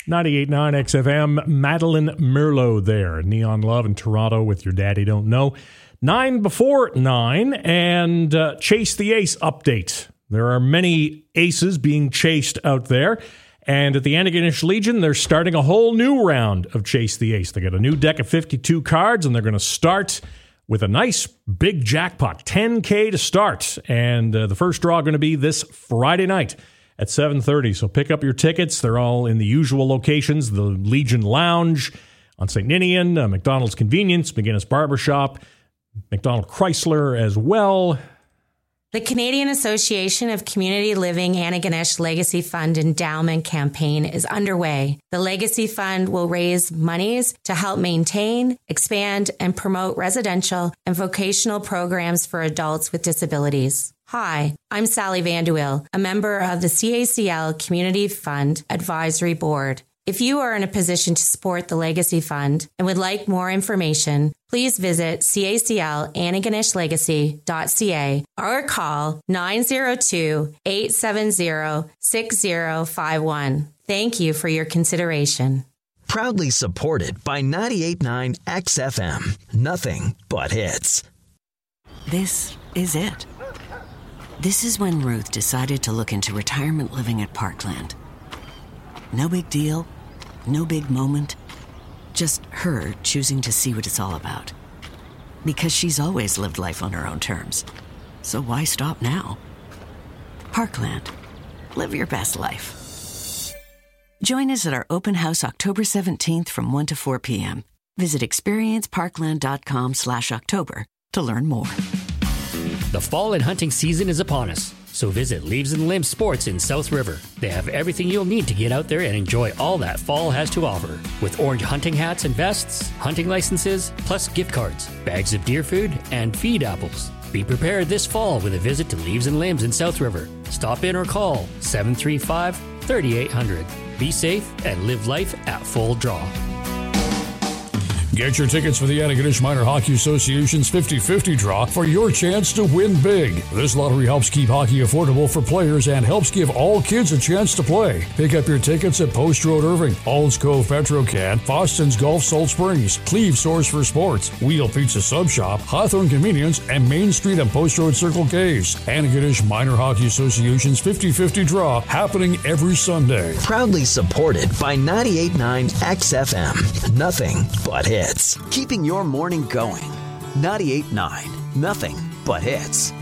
98.9 XFM, Madeline Merlot there. Neon Love in Toronto with Your Daddy Don't Know. 9 before 9, and Chase the Ace update. There are many aces being chased out there. And at the Antigonish Legion, they're starting a whole new round of Chase the Ace. They got a new deck of 52 cards, and they're going to start with a nice big jackpot, $10K to start. And the first draw going to be this Friday night at 7:30. So pick up your tickets. They're all in the usual locations, the Legion Lounge on St. Ninian, McDonald's Convenience, McGinnis Barbershop, McDonald Chrysler as well. The Canadian Association of Community Living Antigonish Legacy Fund Endowment Campaign is underway. The Legacy Fund will raise monies to help maintain, expand, and promote residential and vocational programs for adults with disabilities. Hi, I'm Sally Vanderwill, a member of the CACL Community Fund Advisory Board. If you are in a position to support the Legacy Fund and would like more information, please visit caclantigonishlegacy.ca or call 902-870-6051. Thank you for your consideration. Proudly supported by 98.9 XFM. Nothing but hits. This is it. This is when Ruth decided to look into retirement living at Parkland. No big deal, no big moment, just her choosing to see what it's all about. Because she's always lived life on her own terms. So why stop now? Parkland. Live your best life. Join us at our open house October 17th from 1 to 4 p.m. Visit experienceparkland.com/October to learn more. The fall and hunting season is upon us, so visit Leaves and Limbs Sports in South River. They have everything you'll need to get out there and enjoy all that fall has to offer. With orange hunting hats and vests, hunting licenses, plus gift cards, bags of deer food, and feed apples. Be prepared this fall with a visit to Leaves and Limbs in South River. Stop in or call 735-3800. Be safe and live life at full draw. Get your tickets for the Antigonish Minor Hockey Association's 50-50 draw for your chance to win big. This lottery helps keep hockey affordable for players and helps give all kids a chance to play. Pick up your tickets at Post Road Irving, Alls Cove Petrocan, Foston's Gulf Salt Springs, Cleve Source for Sports, Wheel Pizza Sub Shop, Hawthorne Convenience, and Main Street and Post Road Circle K's. Antigonish Minor Hockey Association's 50-50 draw happening every Sunday. Proudly supported by 98.9 XFM. Nothing but hits. Keeping your morning going. 98.9. Nothing but hits.